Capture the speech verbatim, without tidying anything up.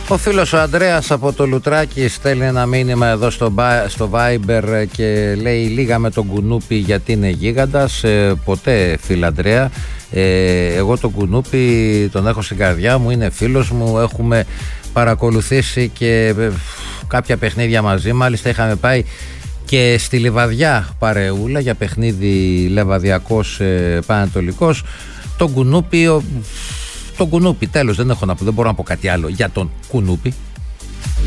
Ο φίλος ο Ανδρέας από το Λουτράκι στέλνει ένα μήνυμα εδώ στο, στο Viber και λέει λίγα με τον Κουνούπι γιατί είναι γίγαντας. Ε, ποτέ, φίλε Ανδρέα. Ε, εγώ τον Κουνούπι τον έχω στην καρδιά μου, είναι φίλος μου, έχουμε παρακολουθήσει και ε, κάποια παιχνίδια μαζί. Μάλιστα είχαμε πάει και στη Λιβαδιά παρεούλα για παιχνίδι Λεβαδιακός ε, Πανατολικός. Τον Κουνούπι, ο, τον Κουνούπι τέλος, δεν έχω να πω, δεν μπορώ να πω κάτι άλλο για τον Κουνούπι.